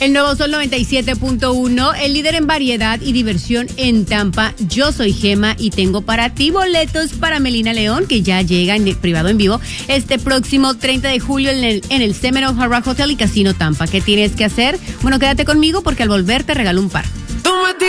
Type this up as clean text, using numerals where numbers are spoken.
El nuevo Sol 97.1, el líder en variedad y diversión en Tampa. Yo soy Gema y tengo para ti boletos para Melina León, que ya llega en el privado en vivo este próximo 30 de julio en el Seminole Hard Rock Hotel y Casino Tampa. ¿Qué tienes que hacer? Bueno, quédate conmigo porque al volver te regalo un par.